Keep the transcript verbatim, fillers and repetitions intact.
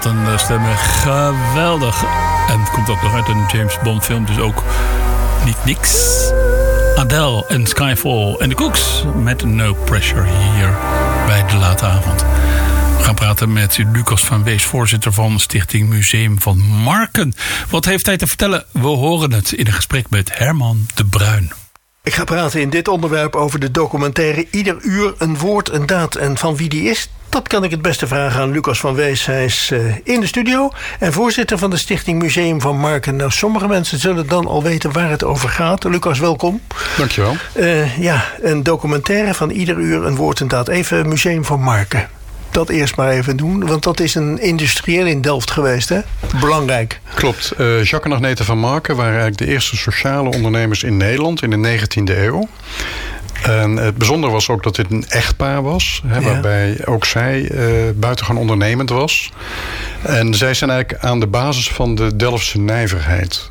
Wat een uh, stemmen. Geweldig. En het komt ook nog uit een James Bond film. Dus ook niet niks. Adele en Skyfall en de Cooks. Met No Pressure hier bij De Late Avond. We gaan praten met Lucas van Wees, voorzitter van Stichting Museum van Marken. Wat heeft hij te vertellen? We horen het in een gesprek met Herman de Bruin. Ik ga praten in dit onderwerp over de documentaire Ieder uur een woord, een daad. En van wie die is, dat kan ik het beste vragen aan Lucas van Wees. Hij is uh, in de studio en voorzitter van de Stichting Museum van Marken. Nou, sommige mensen zullen dan al weten waar het over gaat. Lucas, welkom. Dankjewel. Uh, ja, een documentaire van Ieder uur een woord, een daad. Even Museum van Marken. Dat eerst maar even doen, want dat is een industrieel in Delft geweest, hè? Belangrijk. Klopt. Uh, Jacques en Agnete van Marken waren eigenlijk de eerste sociale ondernemers in Nederland in de negentiende eeuw. En het bijzondere was ook dat dit een echtpaar was, hè, ja. waarbij ook zij uh, buitengewoon ondernemend was. En zij zijn eigenlijk aan de basis van de Delftse nijverheid.